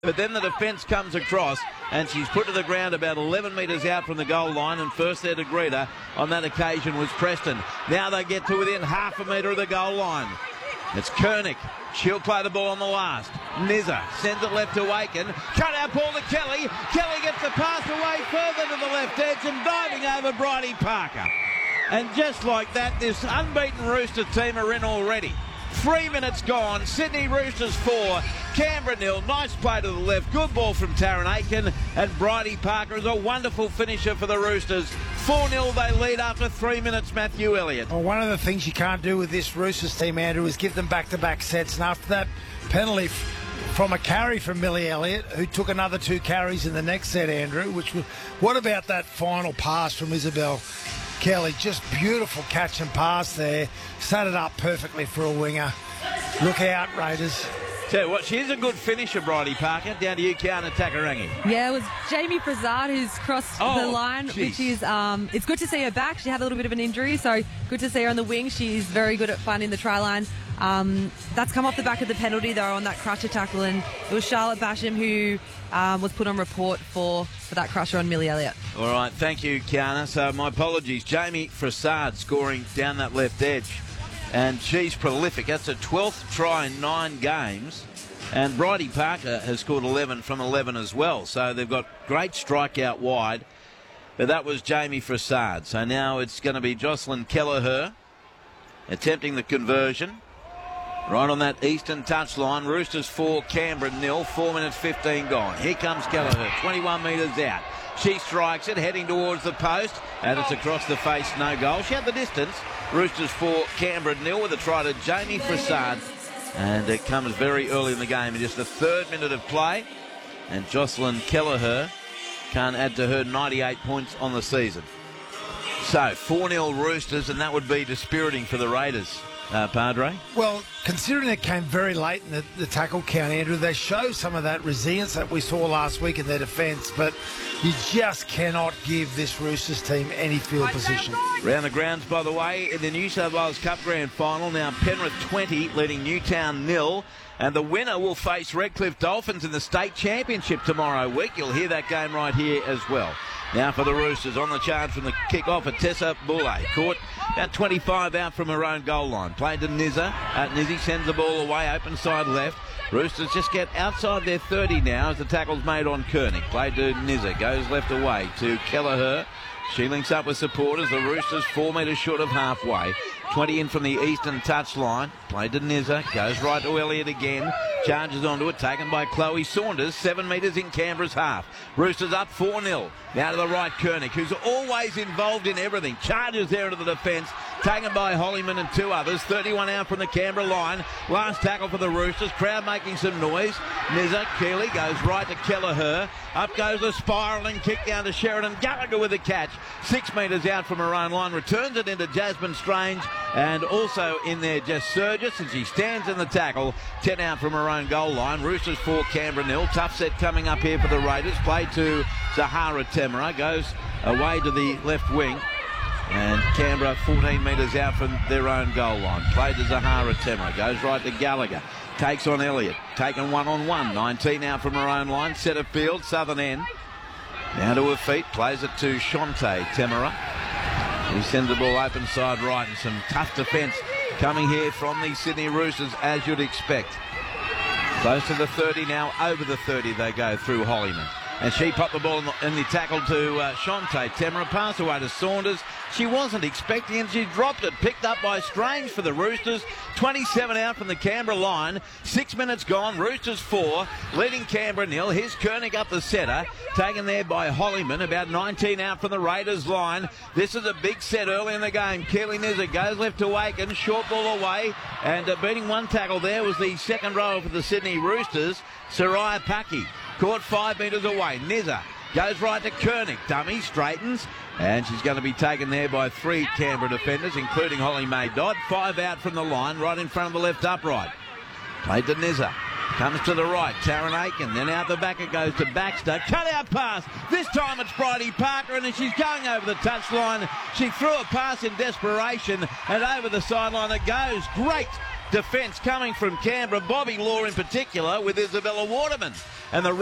But then the defence comes across and she's put to the ground about 11 metres out from the goal line, and first there to greet her on that occasion was Preston. Now they get to within half a metre of the goal line. It's Koenig. She'll play the ball on the last. Nizza sends it left to Aiken. Cut out ball to Kelly. Kelly gets the pass away further to the left edge and diving over Bridie Parker. And just like that, this unbeaten Rooster team are in already. 3 minutes gone. Sydney Roosters 4, Canberra 0. Nice play to the left. Good ball from Taryn Aiken. And Bridie Parker is a wonderful finisher for the Roosters. 4-0 they lead after 3 minutes, Matthew Elliott. Well, one of the things you can't do with this Roosters team, Andrew, is give them back-to-back sets. And after that penalty from a carry from Millie Elliott, who took another 2 carries in the next set, Andrew, what about that final pass from Isabel Kelly? Just beautiful catch and pass there. Set it up perfectly for a winger. Look out, Raiders. Tell you what, she's a good finisher, Bridie Parker. Down to you, Kiana Takarangi. Yeah, it was Jamie Prasad who's crossed the line, geez. which is, it's good to see her back. She had a little bit of an injury, so good to see her on the wing. She's very good at finding the try line. That's come off the back of the penalty, though, on that crusher tackle, and it was Charlotte Basham who was put on report for that crusher on Millie Elliott. All right, thank you, Kiana. So my apologies. Jamie Prasad scoring down that left edge, and she's prolific. That's her 12th try in 9 games, and Bridie Parker has scored 11 from 11 as well. So they've got great strike out wide, but that was Jamie Prasad. So now it's going to be Jocelyn Kelleher attempting the conversion. Right on that eastern touchline. Roosters 4, Canberra 0. 4 minutes 15 gone. Here comes Kelleher, 21 metres out. She strikes it, heading towards the post, and it's across the face, no goal. She had the distance. Roosters 4, Canberra 0 with a try to Jamie Prasad. And it comes very early in the game, in just the 3rd minute of play. And Jocelyn Kelleher can't add to her 98 points on the season. So 4-0 Roosters, and that would be dispiriting for the Raiders. Padre? Well, considering it came very late in the tackle count, Andrew, they show some of that resilience that we saw last week in their defence, but you just cannot give this Roosters team any field position. Round the grounds, by the way, in the New South Wales Cup Grand Final, now Penrith 20, leading Newtown 0. And the winner will face Redcliffe Dolphins in the state championship tomorrow week. You'll hear that game right here as well. Now for the Roosters, on the charge from the kick-off at Tessa Boulay. Caught about 25 out from her own goal line. Played to Nizza. Nizzy sends the ball away, open side left. Roosters just get outside their 30 now as the tackle's made on Koenig. Played to Nizza, goes left away to Kelleher. She links up with supporters. The Roosters 4 metres short of halfway. 20 in from the eastern touchline. Played to Nizza. Goes right to Elliott again. Charges onto it. Taken by Chloe Saunders. 7 metres in Canberra's half. Roosters up 4-0. Now to the right, Koenig, who's always involved in everything. Charges there into the defence. Taken by Hollyman and 2 others. 31 out from the Canberra line. Last tackle for the Roosters. Crowd making some noise. Nizza, Keeley goes right to Kelleher. Up goes the spiralling kick down to Sheridan. Gallagher with a catch. 6 metres out from her own line. Returns it into Jasmine Strange. And also in there, Jess Surgis, and she stands in the tackle. 10 out from her own goal line. Roosters 4, Canberra 0. Tough set coming up here for the Raiders. Played to Zahara Temera. Goes away to the left wing. And Canberra 14 metres out from their own goal line. Played to Zahara Temera. Goes right to Gallagher. Takes on Elliott. Taken 1-on-1. 19 out from her own line. Centre field, southern end. Now to her feet. Plays it to Shante Temera. He sends the ball open side right, and some tough defence coming here from the Sydney Roosters, as you'd expect. Close to the 30 now, over the 30 they go through Hollyman. And she popped the ball in the tackle to Shante Temera. Pass away to Saunders. She wasn't expecting it. She dropped it. Picked up by Strange for the Roosters. 27 out from the Canberra line. 6 minutes gone. Roosters 4. Leading Canberra 0. Here's Koenig up the centre. Taken there by Hollyman. About 19 out from the Raiders line. This is a big set early in the game. Keely Nizza goes left to Aiken. Short ball away. And beating one tackle there was the second rower for the Sydney Roosters, Soraya Paki. Caught 5 metres away. Nizza goes right to Koenig. Dummy straightens. And she's going to be taken there by 3 Canberra defenders, including Holly May Dodd. 5 out from the line, right in front of the left upright. Played to Nizza. Comes to the right. Taryn Aiken. Then out the back it goes to Baxter. Cut out pass. This time it's Bridie Parker, and as she's going over the touchline, she threw a pass in desperation, and over the sideline it goes. Great defence coming from Canberra, Bobby Law in particular, with Isabella Waterman. And the